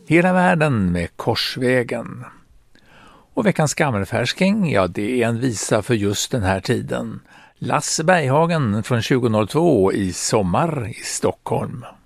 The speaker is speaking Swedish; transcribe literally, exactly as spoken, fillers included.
Hela världen med Korsvägen. Och veckans gammelfärsking, ja det är en visa för just den här tiden. Lasse Berghagen från tjugo noll två i Sommar i Stockholm.